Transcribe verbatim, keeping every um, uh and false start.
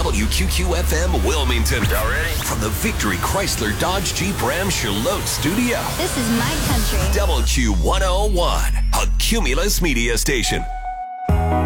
W Q Q F M Wilmington. Y'all ready? From the Victory Chrysler Dodge Jeep Ram Charlotte studio. This is my country. W Q one oh one, a Cumulus media station.